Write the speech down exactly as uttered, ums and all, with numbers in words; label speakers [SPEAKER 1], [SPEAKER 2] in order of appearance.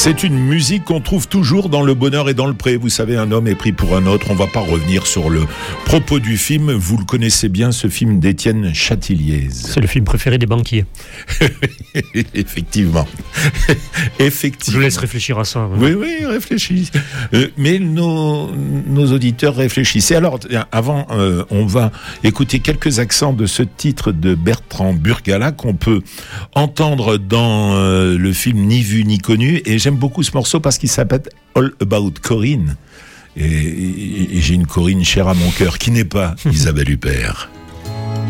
[SPEAKER 1] C'est une musique qu'on trouve toujours dans Le Bonheur et dans le Pré. Vous savez, un homme est pris pour un autre. On ne va pas revenir sur le propos du film. Vous le connaissez bien, ce film d'Étienne Châtilliez.
[SPEAKER 2] C'est le film préféré des banquiers.
[SPEAKER 1] Effectivement. Effectivement.
[SPEAKER 2] Je vous laisse réfléchir à ça. Hein.
[SPEAKER 1] Oui, oui, réfléchis. Euh, mais nos, nos auditeurs réfléchissent. Et alors, avant, euh, on va écouter quelques accents de ce titre de Bertrand Burgalat qu'on peut entendre dans euh, le film Ni vu ni connu. Et j'aime beaucoup ce morceau parce qu'il s'appelle All About Corinne. Et, et, et j'ai une Corinne chère à mon cœur qui n'est pas Isabelle Huppert.